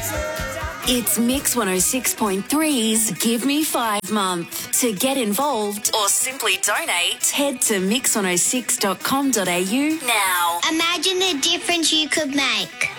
It's Mix 106.3's Give Me 5 month. To get involved or simply donate, head to mix106.com.au now. Imagine the difference you could make.